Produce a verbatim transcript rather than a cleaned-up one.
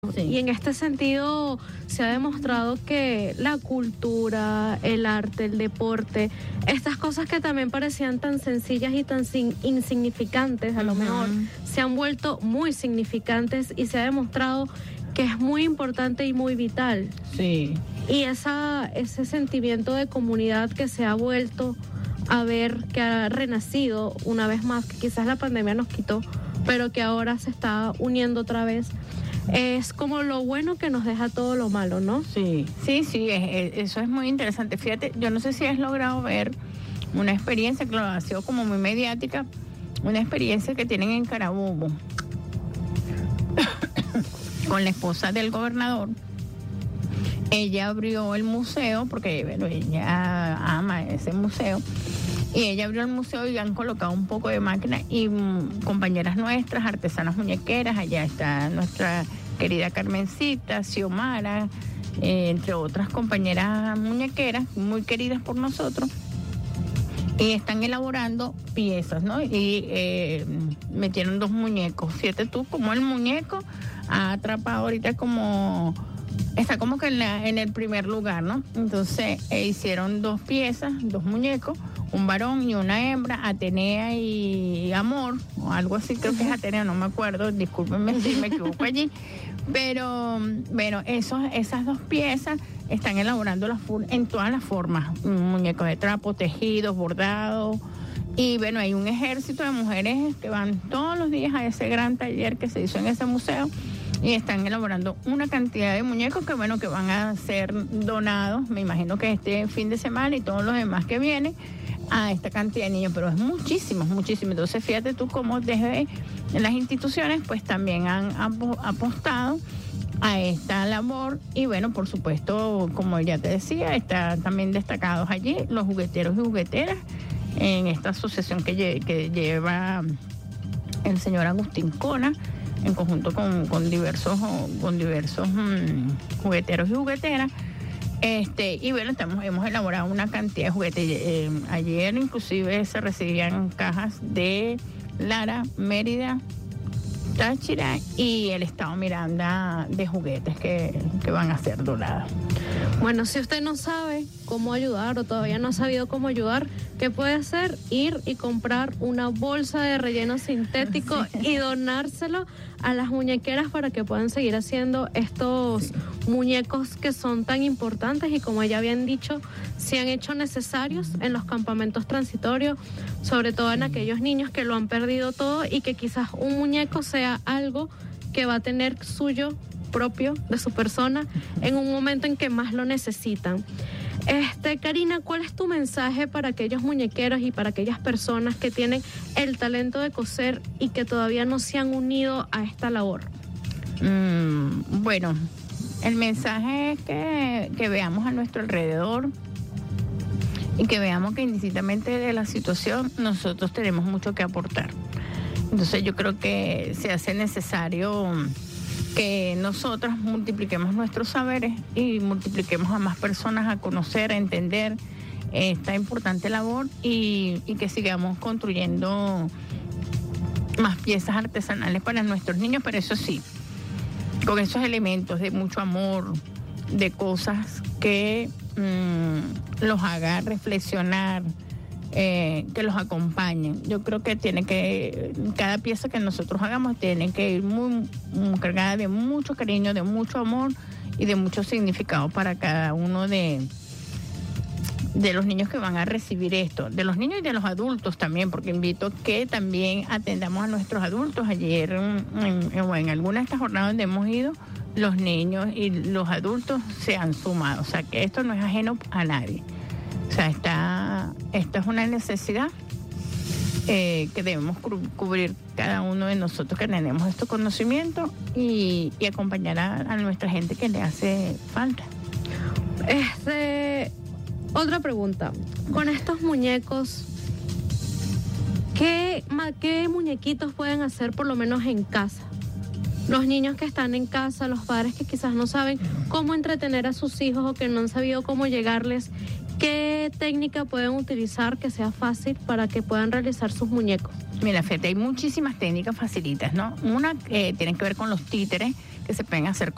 Sí. Y en este sentido se ha demostrado que la cultura, el arte, el deporte, estas cosas que también parecían tan sencillas y tan sin, insignificantes, a lo uh-huh. mejor, se han vuelto muy significantes y se ha demostrado que es muy importante y muy vital. Sí. Y esa, ese sentimiento de comunidad que se ha vuelto a ver, que ha renacido una vez más, que quizás la pandemia nos quitó, pero que ahora se está uniendo otra vez. Es como lo bueno que nos deja todo lo malo, ¿no? Sí, sí, sí, es, es, eso es muy interesante. Fíjate, yo no sé si has logrado ver una experiencia, claro, ha sido como muy mediática, una experiencia que tienen en Carabobo con la esposa del gobernador. Ella abrió el museo, porque bueno, ella ama ese museo, y ella abrió el museo y han colocado un poco de máquina y um, compañeras nuestras, artesanas muñequeras, allá está nuestra querida Carmencita, Xiomara, eh, entre otras compañeras muñequeras muy queridas por nosotros, y están elaborando piezas, ¿no? Y eh, metieron dos muñecos. Fíjate tú, como el muñeco ha atrapado ahorita como... Está como que en, la, en el primer lugar, ¿no? Entonces eh, hicieron dos piezas, dos muñecos, un varón y una hembra, Atenea y Amor, o algo así, creo que es Atenea, no me acuerdo, discúlpenme si me equivoco allí. Pero, bueno, esos, esas dos piezas están elaborando las en todas las formas, muñecos de trapo, tejidos, bordados. Y bueno, hay un ejército de mujeres que van todos los días a ese gran taller que se hizo en ese museo y están elaborando una cantidad de muñecos que bueno, que van a ser donados, me imagino que este fin de semana y todos los demás que vienen, a esta cantidad de niños, pero es muchísimo, muchísimo. Entonces fíjate tú cómo desde las instituciones pues también han apostado a esta labor y bueno, por supuesto, como ya te decía, están también destacados allí los jugueteros y jugueteras en esta asociación que, lle- que lleva el señor Agustín Cona, en conjunto con, con diversos, con diversos mmm, jugueteros y jugueteras. Este, y bueno, estamos, hemos elaborado una cantidad de juguetes. Eh, ayer inclusive se recibían cajas de Lara, Mérida, Táchira y el estado Miranda de juguetes que, que van a ser donados. Bueno, si usted no sabe cómo ayudar o todavía no ha sabido cómo ayudar, ¿qué puede hacer? Ir y comprar una bolsa de relleno sintético sí. y donárselo a las muñequeras para que puedan seguir haciendo estos sí. muñecos que son tan importantes y como ya habían dicho, se han hecho necesarios en los campamentos transitorios, sobre todo en aquellos niños que lo han perdido todo y que quizás un muñeco sea algo que va a tener suyo propio de su persona en un momento en que más lo necesitan. Este, Karina, ¿cuál es tu mensaje para aquellos muñequeros y para aquellas personas que tienen el talento de coser y que todavía no se han unido a esta labor? Mm, bueno, el mensaje es que, que veamos a nuestro alrededor y que veamos que indistintamente de la situación nosotros tenemos mucho que aportar. Entonces yo creo que se hace necesario que nosotros multipliquemos nuestros saberes y multipliquemos a más personas a conocer, a entender esta importante labor y, y que sigamos construyendo más piezas artesanales para nuestros niños, pero eso sí, con esos elementos de mucho amor, de cosas que mmm, los haga reflexionar, Eh, que los acompañen. Yo creo que tiene que, cada pieza que nosotros hagamos tiene que ir muy, muy cargada de mucho cariño, de mucho amor y de mucho significado para cada uno de, de los niños que van a recibir esto, de los niños y de los adultos también, porque invito que también atendamos a nuestros adultos. Ayer en, en, en alguna de estas jornadas donde hemos ido, los niños y los adultos se han sumado, o sea que esto no es ajeno a nadie. O sea, está, esta es una necesidad eh, que debemos cu- cubrir cada uno de nosotros que tenemos estos conocimientos y, y acompañar a, a nuestra gente que le hace falta. Este, otra pregunta. Con estos muñecos, ¿qué, qué muñequitos pueden hacer por lo menos en casa? Los niños que están en casa, los padres que quizás no saben cómo entretener a sus hijos o que no han sabido cómo llegarles, ¿qué técnica pueden utilizar que sea fácil para que puedan realizar sus muñecos? Mira, fíjate, hay muchísimas técnicas facilitas, ¿no? Una eh, tiene que ver con los títeres que se pueden hacer con